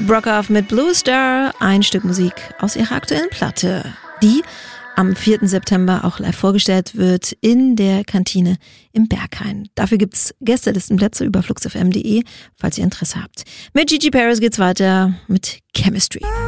Brockhoff mit Blue Star, ein Stück Musik aus ihrer aktuellen Platte, die am 4. September auch live vorgestellt wird in der Kantine im Berghain. Dafür gibt's Gästelistenplätze über fluxfm.de, falls ihr Interesse habt. Mit Gigi Paris geht's weiter mit Chemistry.